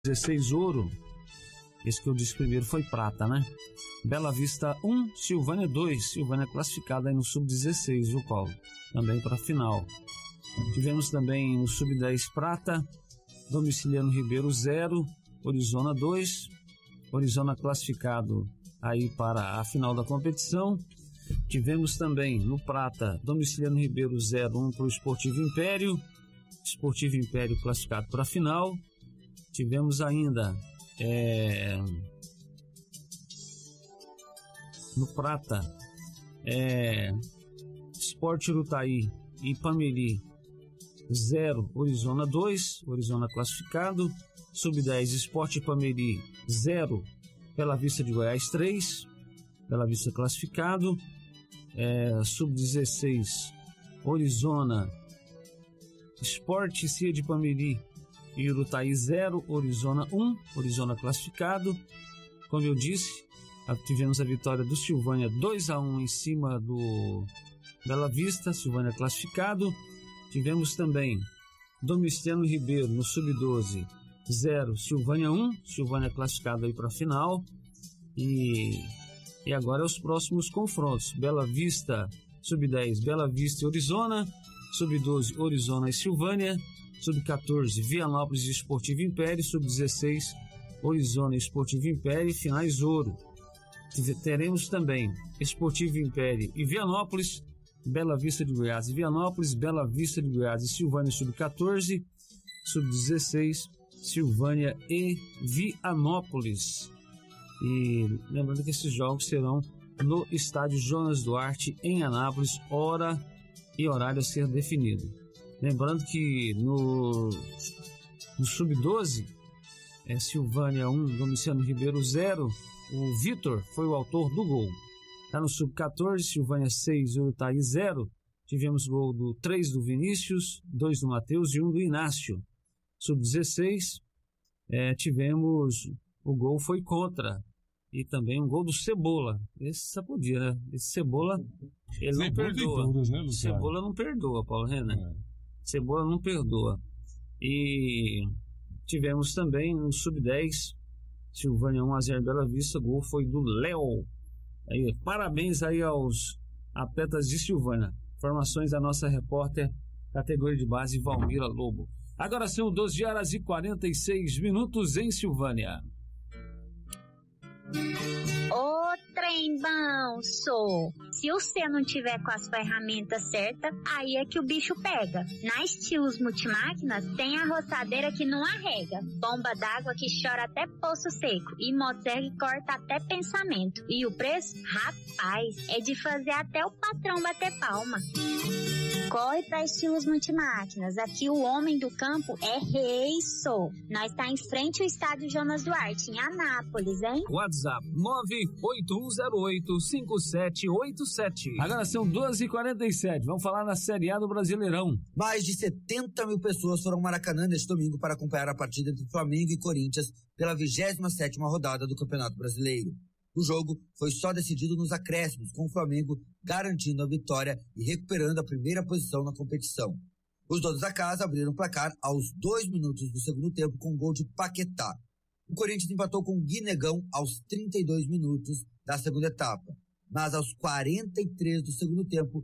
16 ouro. Esse que eu disse primeiro foi prata, né? Bela Vista 1, Silvânia 2. Silvânia classificada aí no sub-16, viu, Paulo? Também para a final. Tivemos também no sub-10 prata, Domiciliano Ribeiro 0, Orizona 2. Orizona classificado aí para a final da competição. Tivemos também no prata, Domiciliano Ribeiro 0-1 para o Esportivo Império. Esportivo Império classificado para a final. Tivemos ainda no prata, Sport Urutaí e Pameri 0, Orizona 2, Orizona classificado. Sub-10, Sport Pameri 0, Bela Vista de Goiás 3, Bela Vista classificado. Sub-16, Orizona, Sport Cia de Pameri e Urutaí 0, Orizona 1, Orizona classificado. Como eu disse, tivemos a vitória do Silvânia 2-1 em cima do Bela Vista, Silvânia classificado. Tivemos também Domiciano Ribeiro no Sub-12 0, Silvânia 1, Silvânia classificado aí para a final. E agora os próximos confrontos: Bela Vista, Sub-10, Bela Vista e Orizona. Sub-12, Orizona e Silvânia. Sub-14, Vianópolis e Esportivo Império. Sub-16, Orizona e Esportivo Império. Finais ouro. Teremos também Esportivo Império e Vianópolis, Bela Vista de Goiás e Vianópolis, Bela Vista de Goiás e Silvânia Sub-14, Sub-16, Silvânia e Vianópolis. E lembrando que esses jogos serão no estádio Jonas Duarte, em Anápolis, hora e horário a ser definido. Lembrando que no Sub-12, Silvânia 1, Domiciano Ribeiro 0, o Vitor foi o autor do gol. Tá no Sub-14, Silvânia 6, Urutaí 0, tivemos gol do 3 do Vinícius, 2 do Matheus e 1 do Inácio. Sub-16, tivemos o gol foi contra, e também um gol do Cebola. Esse sapodia, né? Esse Cebola, ele não perdoa. Todas, né, Cebola não perdoa, Paulo Renan. Cebola não perdoa. E tivemos também no Sub-10, Silvânia 1-0 Bela Vista, gol foi do Léo. Aí, parabéns aí aos atletas de Silvânia. Informações da nossa repórter, categoria de base, Valmira Lobo. Agora são 12h46 em Silvânia. Ô trem bom, sou. Se você não tiver com as ferramentas certas, aí é que o bicho pega. Na Estilos Multimáquinas tem a roçadeira que não arrega, bomba d'água que chora até poço seco e motosserra que corta até pensamento. E o preço? Rapaz, é de fazer até o patrão bater palma. Corre pra Estilos Multimáquinas. Aqui o homem do campo é rei, sou. Nós tá em frente ao estádio Jonas Duarte, em Anápolis, hein? WhatsApp 981085787. Agora são 12h47. Vamos falar na Série A do Brasileirão. Mais de 70 mil pessoas foram ao Maracanã neste domingo para acompanhar a partida entre Flamengo e Corinthians pela 27ª rodada do Campeonato Brasileiro. O jogo foi só decidido nos acréscimos, com o Flamengo garantindo a vitória e recuperando a primeira posição na competição. Os donos da casa abriram o placar aos 2 minutos do segundo tempo com um gol de Paquetá. O Corinthians empatou com Guinegão aos 32 minutos da segunda etapa, mas aos 43 do segundo tempo,